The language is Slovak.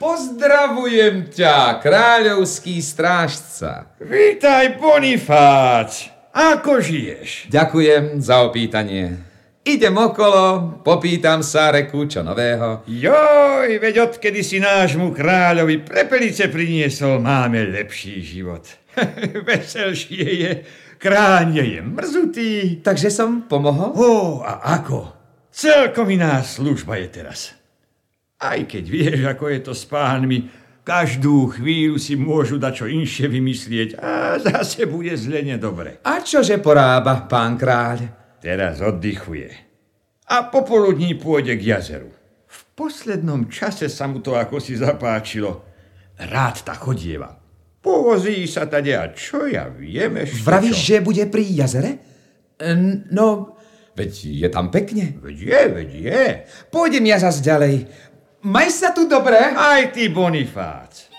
Pozdravujem ťa, kráľovský strážca. Vítaj, Bonifác. Ako žiješ? Ďakujem za opýtanie. Idem okolo, popýtam sa reku čo nového. Joj, veď odkedy si nášmu kráľovi prepelice priniesol, máme lepší život. Veselšie je, kráň je mrzutý. Takže som pomohol? A ako? Celkom iná služba je teraz. Aj keď vieš, ako je to s pánmi, každú chvíľu si môžu dačo inšie vymyslieť a zase bude zle nedobre. A čože porába, pán kráľ? Teraz oddychuje. A popoludní pôjde k jazeru. V poslednom čase sa mu to ako si zapáčilo. Rád ta chodieva. Povozí sa tade a čo ja viem ešte. Vravíš, že bude pri jazere? No, veď je tam pekne. Veď je. Pôjdem ja zas ďalej. Maj sa tu dobre. Aj ty, Bonifác.